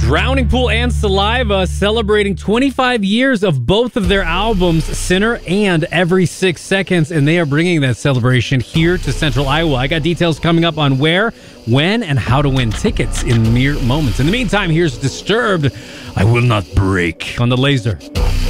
Drowning Pool and Saliva celebrating 25 years of both of their albums, Sinner and Every 6 Seconds, and they are bringing that celebration here to Central Iowa. I got details coming up on where, when, and how to win tickets in mere moments. In the meantime, here's Disturbed, I Will Not Break on The Laser.